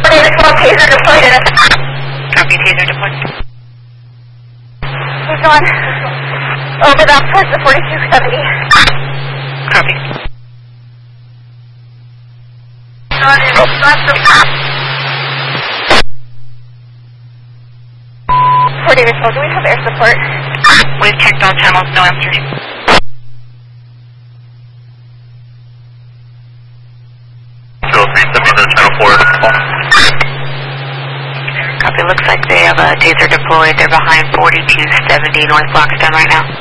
Taser deployed in it. Copy, taser deployed. He's on over that towards the 4270. Copy. Do we have air support? We've checked all channels, no answers. So 370 channel 4. Copy, looks like they have a taser deployed. They're behind 4270 North Blackstone right now.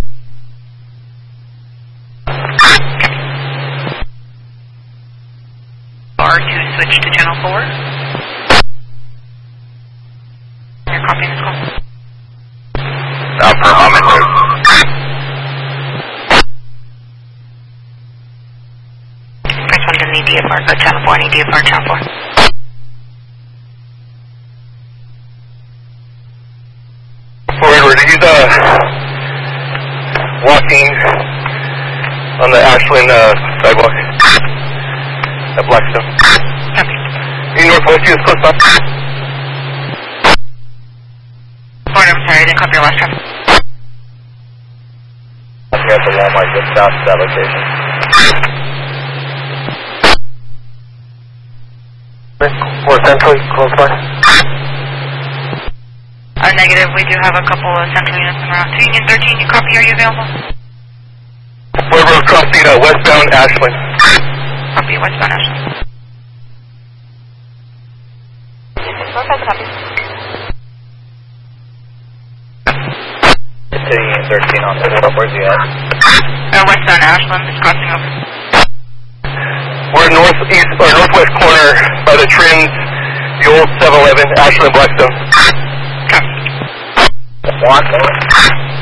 R2 switch to channel 4. You're copying this call. Per Muhammad Road. First one doesn't need DFR, go channel 4, need DFR channel 4. Forward, he's walking on the Ashland sidewalk at Blackstone. Copy. In northwest, he was close by. Forward, I'm sorry, I didn't copy your last time. At the Walmart just south of that location. Or central, close by. Negative, we do have a couple of central units in route. Union 13, you copy, are you available? We're crossing westbound Ashland. Copy, westbound Ashland. Copy. Union 13 on the where's he at? Westbound Ashland is crossing over. We're northeast or northwest corner by the Trins, the old 7-Eleven, Ashland Blackstone. Copy. One.